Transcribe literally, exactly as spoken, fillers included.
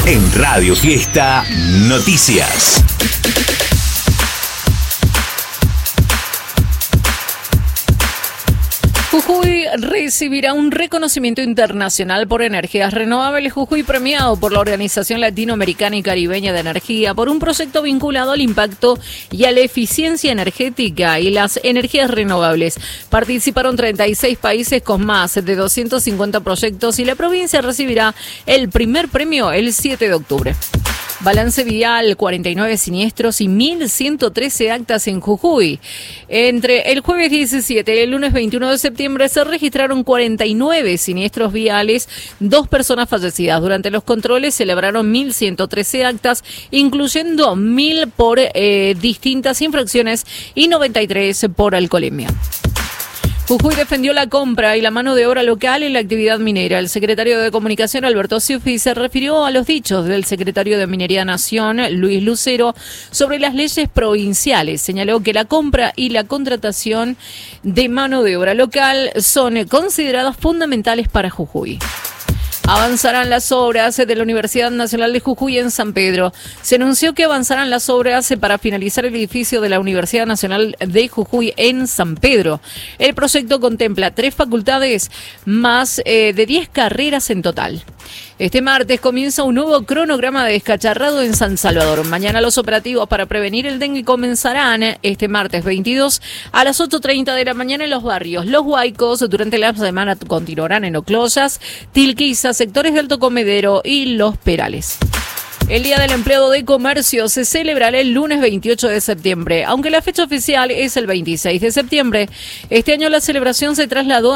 En Radio Fiesta Noticias. Jujuy recibirá un reconocimiento internacional por energías renovables. Jujuy premiado por la Organización Latinoamericana y Caribeña de Energía por un proyecto vinculado al impacto y a la eficiencia energética y las energías renovables. Participaron treinta y seis países con más de doscientos cincuenta proyectos y la provincia recibirá el primer premio el siete de octubre. Balance vial, cuarenta y nueve siniestros y mil ciento trece actas en Jujuy. Entre el jueves diecisiete y el lunes veintiuno de septiembre se registraron cuarenta y nueve siniestros viales, dos personas fallecidas. Durante los controles se celebraron mil ciento trece actas, incluyendo mil por eh, distintas infracciones y noventa y tres por alcoholemia. Jujuy defendió la compra y la mano de obra local en la actividad minera. El secretario de Comunicación, Alberto Ciuffi, se refirió a los dichos del secretario de Minería Nación, Luis Lucero, sobre las leyes provinciales. Señaló que la compra y la contratación de mano de obra local son consideradas fundamentales para Jujuy. Avanzarán las obras de la Universidad Nacional de Jujuy en San Pedro. Se anunció que avanzarán las obras para finalizar el edificio de la Universidad Nacional de Jujuy en San Pedro. El proyecto contempla tres facultades más eh, de diez carreras en total. Este martes comienza un nuevo cronograma de descacharrado en San Salvador. Mañana los operativos para prevenir el dengue comenzarán este martes veintidós a las ocho treinta de la mañana en los barrios Los Huaicos. Durante la semana continuarán en Ocloyas, Tilquiza, sectores de Alto Comedero y Los Perales. El Día del Empleado de Comercio se celebrará el lunes veintiocho de septiembre, aunque la fecha oficial es el veintiséis de septiembre. Este año la celebración se trasladó